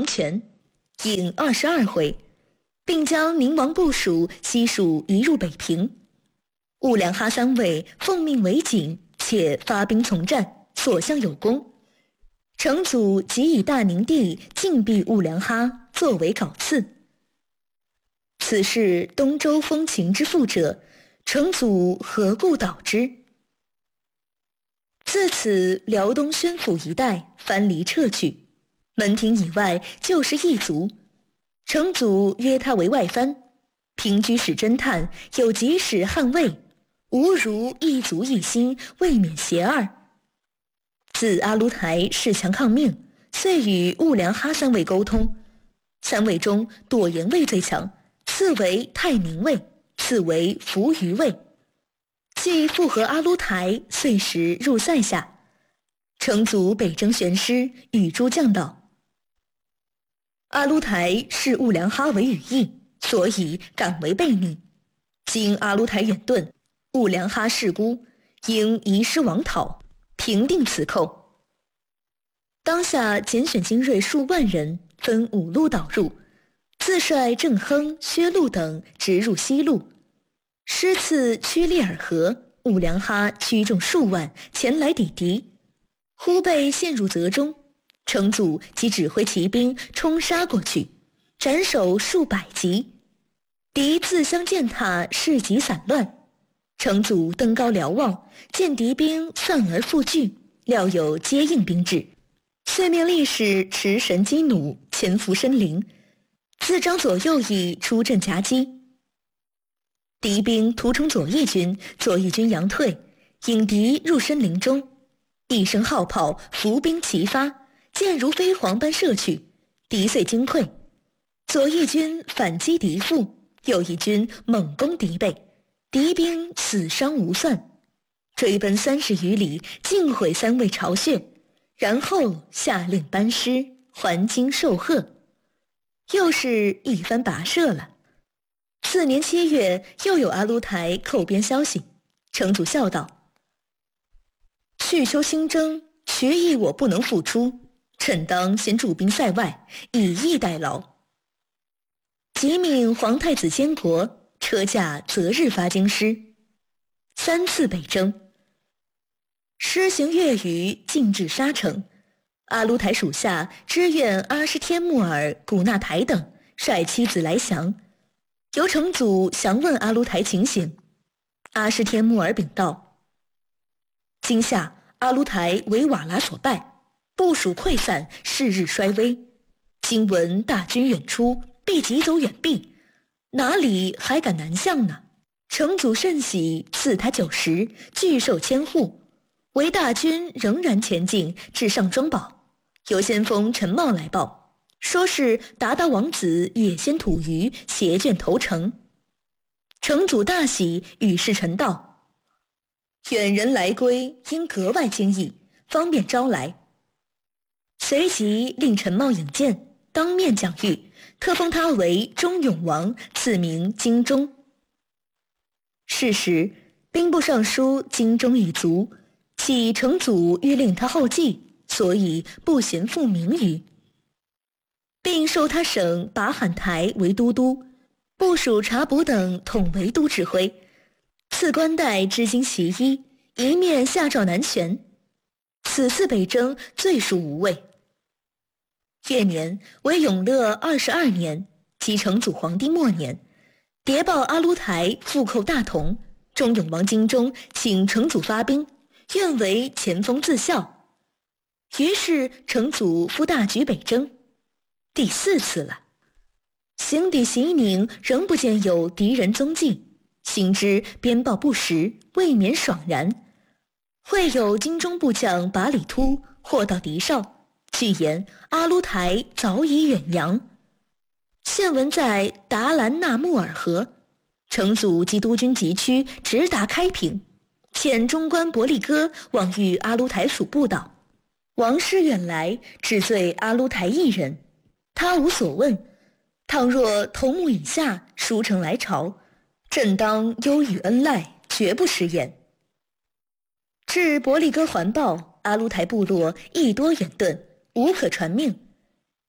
王权，引22回，并将宁王部属悉数移入北平。兀良哈三位奉命为警，且发兵从战，所向有功。成祖即以大宁帝禁闭兀良哈作为稿次。此事东周风情之复者，成祖何故导之？自此，辽东宣府一带藩篱撤去，门庭以外就是异族。成祖约他为外藩，平居使侦探，有即使捍卫，无如一族一心，未免邪二。自阿卢台恃强抗命，遂与兀良哈三位沟通，三位中朵颜卫最强，次为泰宁卫，次为扶余卫。既复合阿卢台，遂时入塞下。成祖北征玄师，与诸将道：阿卢台视兀良哈为羽翼，所以敢为悖逆。今阿卢台远遁，兀良哈势孤，应移师王讨，平定此寇。当下拣选精锐数万人，分5路导入，自率郑亨、薛禄等直入西路。师次屈利尔河，兀良哈驱众数万前来抵敌，忽被陷入泽中。成祖即指挥骑兵冲杀过去，斩首数百级，敌自相践踏，士极散乱。成祖登高瞭望，见敌兵散而复聚，料有接应兵至，遂命力士持神机弩潜伏深林，自张左右翼出阵夹击。敌兵屠城左翼军，左翼军佯退，引敌入深林中。一声号炮，伏兵齐发，箭如飞蝗般射去，敌遂惊溃。左翼军反击敌腹，右翼军猛攻敌背，敌兵死伤无算，追奔30余里，尽毁3位巢穴，然后下令班师还京受贺。又是一番跋涉了。次年7月，又有阿卢台寇边消息，成祖笑道：去秋兴征，决意我不能复出，臣当先驻兵塞外，以逸待劳。即命皇太子监国，车驾择日发京师。3次北征，师行月余，进至沙城。阿卢台属下支援阿什天木尔、古纳台等，率妻子来降。由成祖详问阿卢台情形。阿什天木尔禀道：今夏阿卢台为瓦剌所败，部属溃散，日日衰微。今闻大军远出，必急走远避，哪里还敢南向呢？成祖甚喜，赐他酒食，巨兽千户。唯大军仍然前进，至上庄堡，由先锋陈茂来报，说是鞑靼王子也先吐余，携卷投诚。成祖大喜，与侍臣道：远人来归，应格外惊异，方便招来。随即令陈茂引荐，当面讲谕，特封他为忠勇王，赐名荆忠。是时兵部尚书荆忠已卒，启成祖欲令他后继，所以不嫌复名于，并授他省拔罕台为都督，部属察补等统为都指挥，赐冠带织金旗衣，一面下诏南旋。此次北征最属无畏。月年为永乐22年，即成祖皇帝末年，谍报阿卢台复寇大同，忠勇王荆忠请成祖发兵，愿为前锋自效。于是成祖复大举北征，第4次了。行抵西宁，仍不见有敌人踪迹，行之边报不实，未免爽然。会有荆忠部将把里突获到敌哨，据言阿卢台早已远扬。现闻在达兰纳木尔河，成祖及督军急趋，直达开平，遣中官伯利哥往谕阿卢台属部道：王师远来，只罪阿卢台一人，他无所问。倘若头目以下书城来朝，朕当优予恩赖，绝不食言。至伯利哥还报，阿卢台部落亦多远遁，无可传命。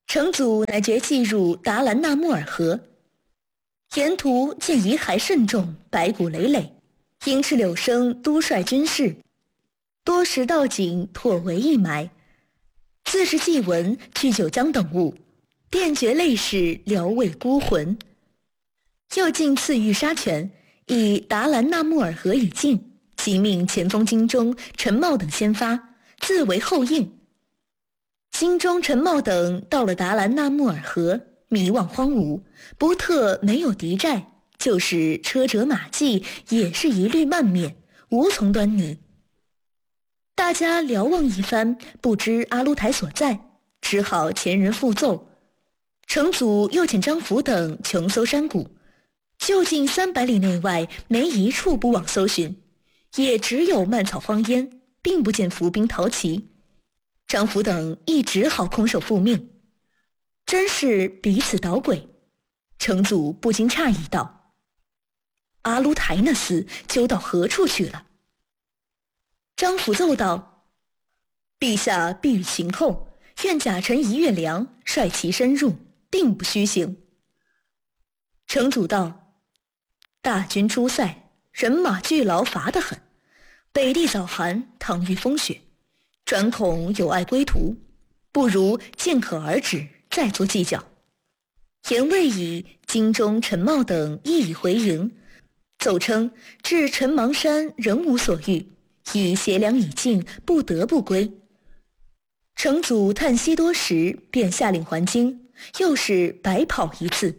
成祖乃决计入达兰纳木尔河，沿途见遗骸甚重，白骨累累，鹰翅柳生督率军士，多时道景妥为一埋。自是祭文、去酒浆等物，电决泪矢，疗慰孤魂。又进赐御沙泉，以达兰纳木尔河已尽，即命前锋金钟、陈茂等先发，自为后应。金钟、陈茂等到了达兰纳木尔河，迷惘荒芜，不特没有敌寨，就是车辙马迹，也是一律漫灭，无从端倪。大家瞭望一番，不知阿鲁台所在，只好前人复奏。成祖又遣张辅等穷搜山谷，就近300里内外，没一处不往搜寻，也只有蔓草荒烟，并不见伏兵逃骑。张辅等亦只好空手复命，真是彼此捣鬼。成祖不禁诧异道：“阿鲁台那厮究到何处去了？”张辅奏道：“陛下必与秦后，愿贾臣一月粮，率其深入，定不虚行。”成祖道：“大军出塞，人马俱劳，乏得很。北地早寒，倘遇风雪，转恐有碍归途，不如尽可而止，再作计较。”言未已，金钟、陈茂等亦已回营，奏称至陈芒山仍无所遇，已协粮已尽，不得不归。成祖叹息多时，便下令还京，又是白跑一次。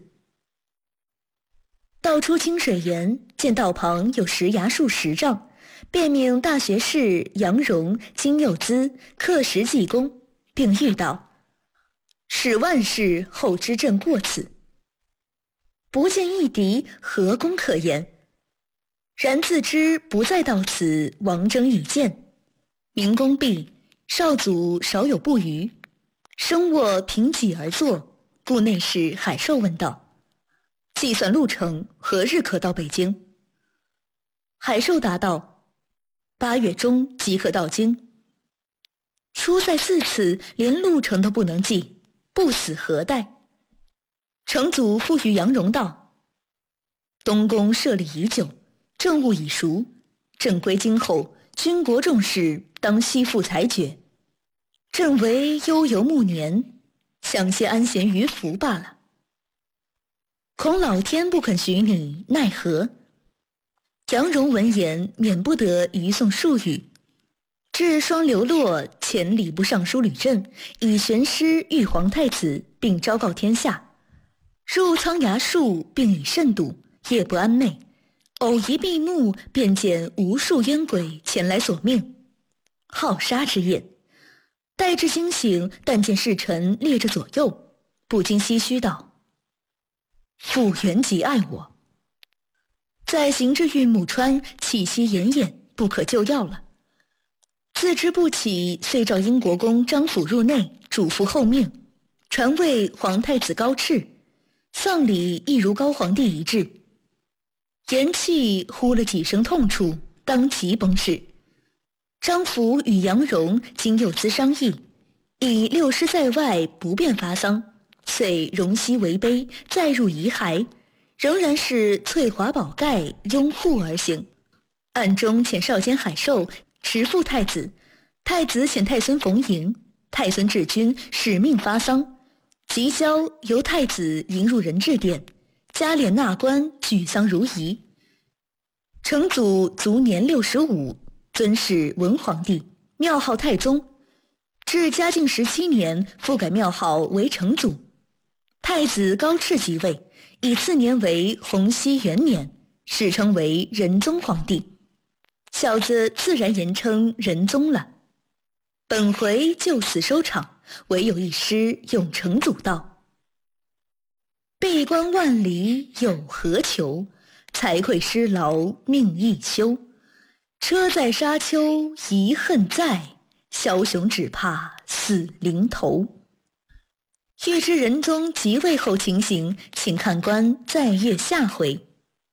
到出清水岩，见道旁有石崖数10丈，便命大学士杨荣、金佑滋刻石记功，并谕道：“使万事后知朕过此。不见一敌，何功可言？然自知不再到此，王征已见。明公毕，少祖少有不虞，生卧凭己而坐，故内侍海寿问道：计算路程，何日可到北京？”海寿答道：“8月中即可到京。”出塞4次，连路程都不能记，不死何待？成祖复与杨荣道：“东宫设立已久，政务已熟，朕归京后，军国重事当悉付裁决。朕为悠游暮年，想些安闲于福罢了。恐老天不肯许你，奈何？”杨荣闻言，免不得余送数语。至双流落，遣礼部尚书吕震以玄师谕皇太子，并昭告天下。入仓衙数，并已甚笃，夜不安寐。偶一闭目，便见无数冤鬼前来索命，好杀之焰。待至惊醒，但见侍臣列着左右，不禁唏嘘道：“父原极爱我，在行至玉木川，气息奄奄，不可救药了。自知不起，遂召英国公张辅入内，嘱咐后命，传位皇太子高炽。丧礼亦如高皇帝一致。”言气呼了几声痛楚，当即崩逝。张辅与杨荣、金佑滋商议，以6师在外，不便发丧，遂容膝为碑，再入遗骸，仍然是翠华宝盖拥护而行。暗中遣少监海寿持赴太子，太子遣太孙冯迎、太孙治军使命发丧，即交由太子迎入仁治殿，加殓纳棺，举丧如仪。成祖卒年65，尊谥文皇帝，庙号太宗。至嘉靖17年，复改庙号为成祖。太子高炽即位，以次年为洪熙元年，史称为仁宗皇帝。小子自然言称仁宗了。本回就此收场，唯有一诗咏成祖道：“闭关万里有何求？才愧失劳命亦休。车在沙丘遗恨在，枭雄只怕死临头。”欲知仁宗即位后情形，请看官再阅下回。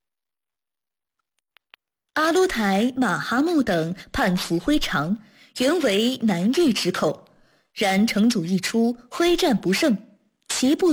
阿鲁台、马哈木等叛服徽长，原为南域之寇，然成祖一出，挥战不胜， 齐步